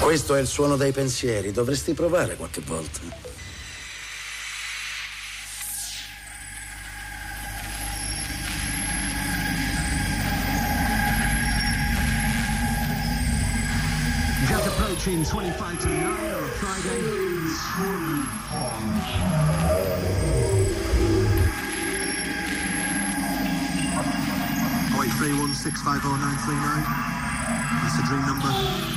Questo è il suono dei pensieri, dovresti provare qualche volta. Just approaching 25 to 9 on a Friday. 081650939. That's the dream number.